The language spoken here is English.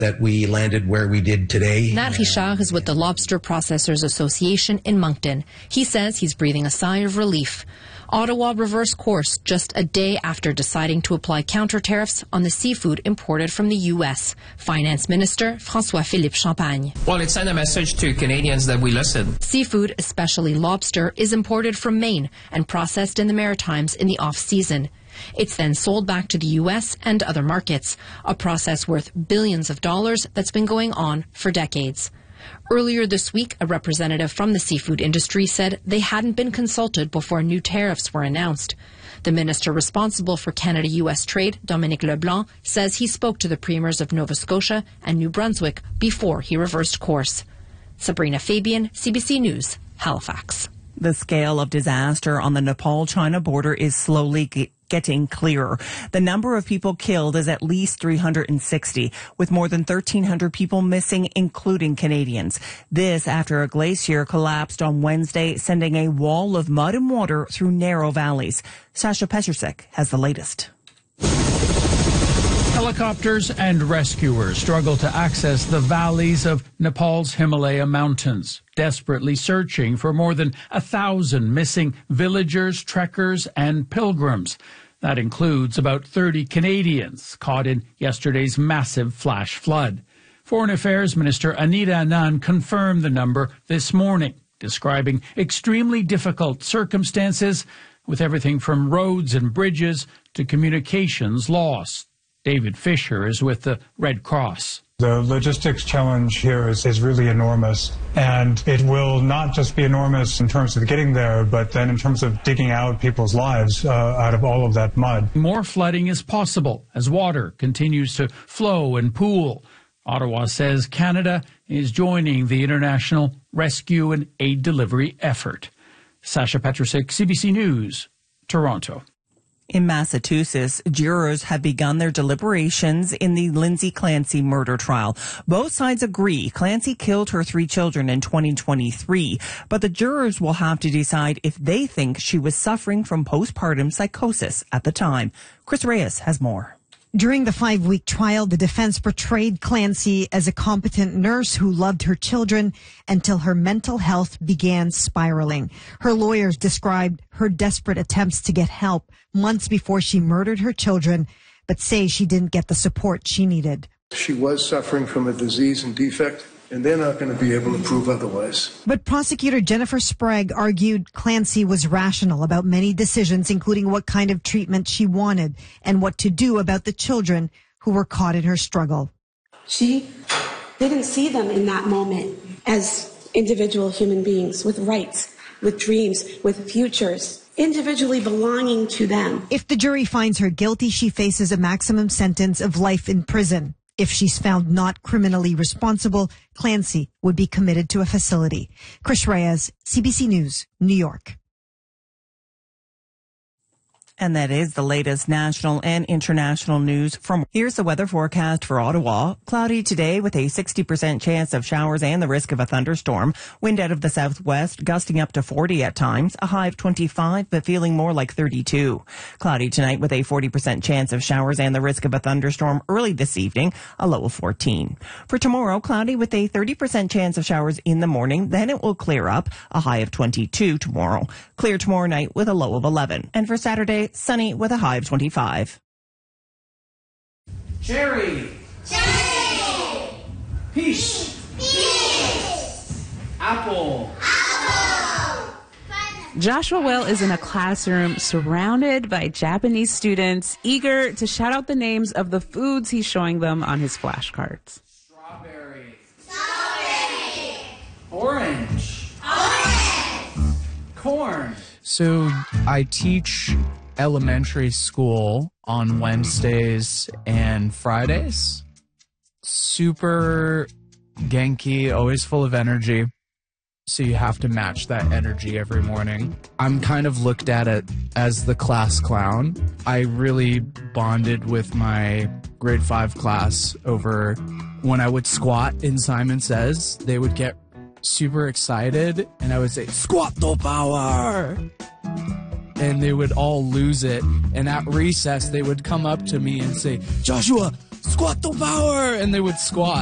that we landed where we did today. Nat Richard is with the Lobster Processors Association in Moncton. He says he's breathing a sigh of relief. Ottawa reversed course just a day after deciding to apply counter tariffs on the seafood imported from the U.S. Finance Minister François-Philippe Champagne. Well, it sent a message to Canadians that we listen. Seafood, especially lobster, is imported from Maine and processed in the Maritimes in the off-season. It's then sold back to the U.S. and other markets, a process worth billions of dollars that's been going on for decades. Earlier this week, a representative from the seafood industry said they hadn't been consulted before new tariffs were announced. The minister responsible for Canada-U.S. trade, Dominic LeBlanc, says he spoke to the premiers of Nova Scotia and New Brunswick before he reversed course. Sabrina Fabian, CBC News, Halifax. The scale of disaster on the Nepal-China border is slowly getting clearer. The number of people killed is at least 360, with more than 1,300 people missing, including Canadians. This after a glacier collapsed on Wednesday, sending a wall of mud and water through narrow valleys. Sasha Petrusek has the latest. Helicopters and rescuers struggle to access the valleys of Nepal's Himalaya mountains, desperately searching for more than 1,000 missing villagers, trekkers, and pilgrims. That includes about 30 Canadians caught in yesterday's massive flash flood. Foreign Affairs Minister Anita Anand confirmed the number this morning, describing extremely difficult circumstances with everything from roads and bridges to communications lost. David Fisher is with the Red Cross. The logistics challenge here is really enormous, and it will not just be enormous in terms of getting there, but then in terms of digging out people's lives out of all of that mud. More flooding is possible as water continues to flow and pool. Ottawa says Canada is joining the international rescue and aid delivery effort. Sasha Petrusek, CBC News, Toronto. In Massachusetts, jurors have begun their deliberations in the Lindsay Clancy murder trial. Both sides agree Clancy killed her 3 children in 2023, but the jurors will have to decide if they think she was suffering from postpartum psychosis at the time. Chris Reyes has more. During the 5-week trial, the defense portrayed Clancy as a competent nurse who loved her children until her mental health began spiraling. Her lawyers described her desperate attempts to get help months before she murdered her children, but say she didn't get the support she needed. She was suffering from a disease and defect, and they're not going to be able to prove otherwise. But prosecutor Jennifer Sprague argued Clancy was rational about many decisions, including what kind of treatment she wanted and what to do about the children who were caught in her struggle. She didn't see them in that moment as individual human beings with rights, with dreams, with futures, individually belonging to them. If the jury finds her guilty, she faces a maximum sentence of life in prison. If she's found not criminally responsible, Clancy would be committed to a facility. Chris Reyes, CBC News, New York. And that is the latest national and international news from. Here's the weather forecast for Ottawa. Cloudy today with a 60% chance of showers and the risk of a thunderstorm. Wind out of the southwest, gusting up to 40 at times. A high of 25, but feeling more like 32. Cloudy tonight with a 40% chance of showers and the risk of a thunderstorm early this evening. A low of 14. For tomorrow, cloudy with a 30% chance of showers in the morning. Then it will clear up. A high of 22 tomorrow. Clear tomorrow night with a low of 11. And for Saturday, sunny with a high of 25. Cherry. Cherry. Peach. Peach. Apple. Apple. Joshua Well is in a classroom surrounded by Japanese students eager to shout out the names of the foods he's showing them on his flashcards. Strawberry. Strawberry. Orange. Orange. Corn. So I teach elementary school on Wednesdays and Fridays. Super Genki, always full of energy. So you have to match that energy every morning. I'm kind of looked at it as the class clown. I really bonded with my grade 5 class over when I would squat in Simon Says. They would get super excited and I would say, "Squat to power!" And they would all lose it. And at recess, they would come up to me and say, "Joshua, squat to power, and they would squat.